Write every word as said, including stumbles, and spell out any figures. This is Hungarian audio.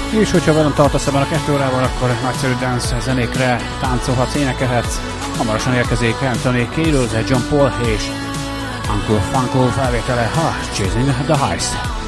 És hogyha velem tartasz ebben a kettő órában, akkor nagyszerű dance zenékre táncolhatsz, énekelhetsz. Hamarosan érkezik Anthony Kiedis, John Paul és Uncle Funko felvétele, ha Chasing the Heist.